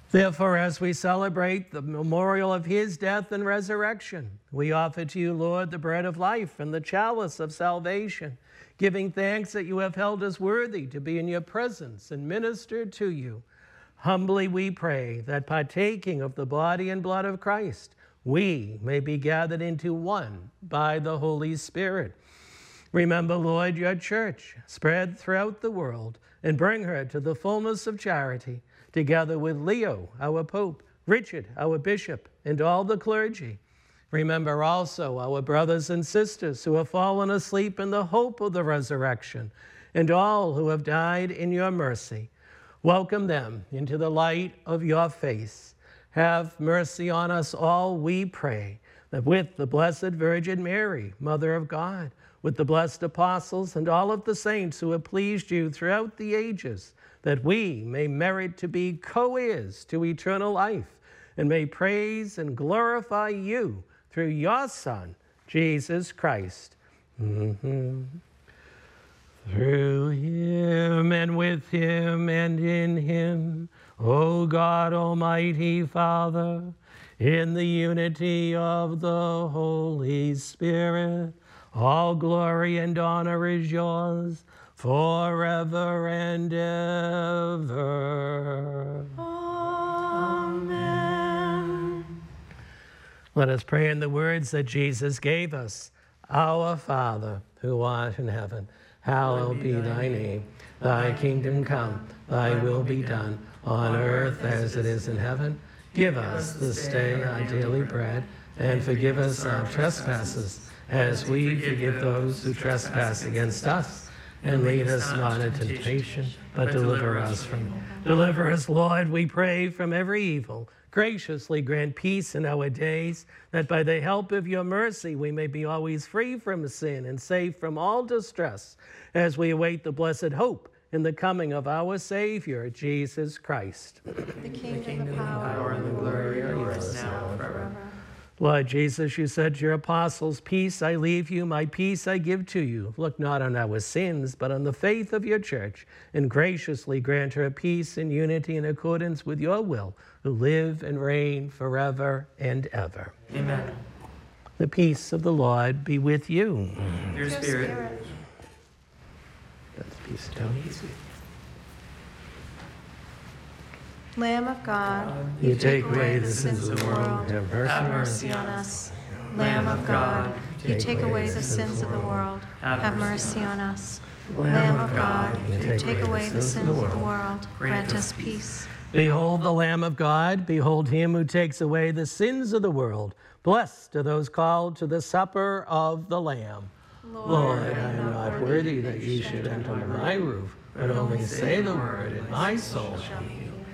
Therefore, as we celebrate the memorial of his death and resurrection, we offer to you, Lord, the bread of life and the chalice of salvation, giving thanks that you have held us worthy to be in your presence and minister to you. Humbly we pray that partaking of the body and blood of Christ, we may be gathered into one by the Holy Spirit. Remember, Lord, your church spread throughout the world and bring her to the fullness of charity, together with Leo, our Pope, Richard, our Bishop, and all the clergy. Remember also our brothers and sisters who have fallen asleep in the hope of the resurrection, and all who have died in your mercy. Welcome them into the light of your face. Have mercy on us all, we pray, that with the Blessed Virgin Mary, Mother of God, with the blessed apostles and all of the saints who have pleased you throughout the ages, that we may merit to be co-heirs to eternal life, and may praise and glorify you through your Son, Jesus Christ. Through him and with him and in him, O God, Almighty Father, in the unity of the Holy Spirit, all glory and honor is yours forever and ever. Amen. Let us pray in the words that Jesus gave us. Our Father, who art in heaven, hallowed be thy name. Thy kingdom come, thy will be done, on earth as it is in heaven. Give us this day our daily bread, and forgive us our trespasses, as we forgive those who trespass against us. And lead us not into temptation, but deliver us from evil. Deliver us, Lord, we pray, from every evil. Graciously grant peace in our days, that by the help of your mercy we may be always free from sin and safe from all distress, as we await the blessed hope in the coming of our Savior, Jesus Christ. The kingdom, the power, and the glory are yours now and forever. Lord Jesus, you said to your apostles, peace I leave you, my peace I give to you. Look not on our sins, but on the faith of your church, and graciously grant her peace and unity in accordance with your will, who live and reign forever and ever. Amen. The peace of the Lord be with you. Your spirit. Let's be still. Lamb of God, You take away the sins of the world. Have have mercy mercy on us. Lamb of God, you take away the sins of the world. Have mercy on us. Lamb of God, you take away the sins of the world. Grant us peace. Behold the Lamb of God. Behold him who takes away the sins of the world. Blessed are those called to the supper of the Lamb. Lord, I am not worthy that you should enter my roof, but only say the word, and my soul shall be healed.